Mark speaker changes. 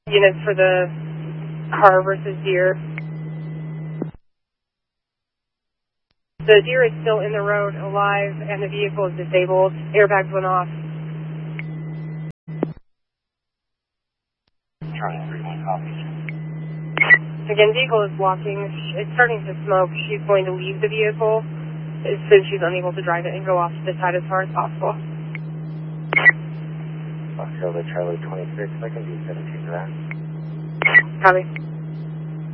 Speaker 1: Units for the car versus deer. The deer is still in the road, alive, and the vehicle is disabled. Airbags went off.
Speaker 2: Charlie 31 copies.
Speaker 1: Again, vehicle is walking. It's starting to smoke. She's going to leave the vehicle since she's unable to drive it and go off to the side as far as possible.
Speaker 2: Foxtrot Charlie 26, I can do 17 to that.
Speaker 1: Copy.